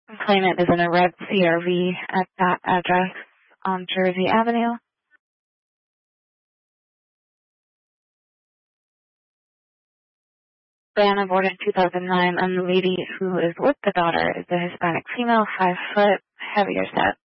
Claimant is in a red CRV at that address on Jersey Avenue. Van aborted 2009, and the lady who is with the daughter is a Hispanic female, 5 foot, heavier set.